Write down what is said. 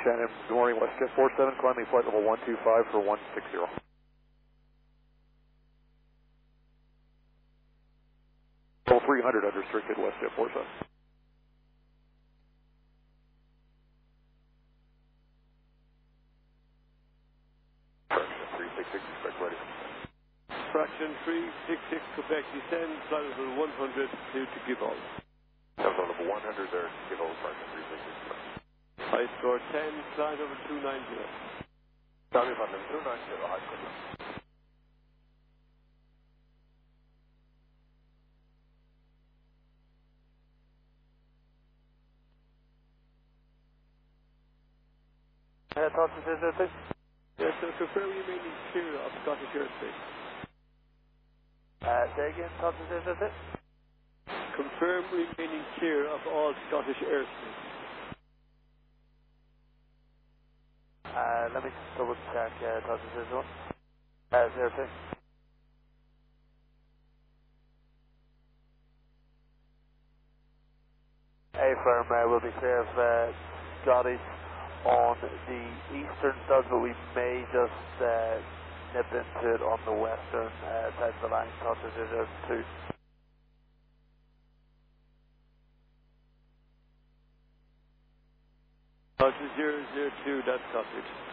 Shannon, good morning, WestJet 47, climbing flight level 125 for 160. Level 300 unrestricted, WestJet 47. Fraction 366, expect ready. Fraction 366, Quebec, descend, flight level 100 to give all. Level 100 there, give all, fraction 366. High score 10, flight over 290. Charlie London 290, high score. Talk to this. Yes, sir, confirm you remaining clear of Scottish airspace. Say again, talk to this. Confirm remaining clear of all Scottish airspace. Let me just double check, talk to this one. Everything. A-firm will be clear of Scottish on the eastern side, but we may just nip into it on the western side of the line, talk to 002. Talk to 002, that's copied.